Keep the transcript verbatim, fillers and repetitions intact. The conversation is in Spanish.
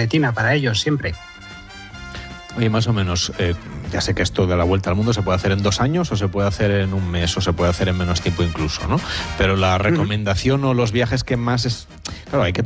retina para ellos siempre. Oye, más o menos, eh, ya sé que esto de la vuelta al mundo se puede hacer en dos años o se puede hacer en un mes o se puede hacer en menos tiempo incluso, ¿no? Pero la recomendación uh-huh. o los viajes que más es... Claro, hay que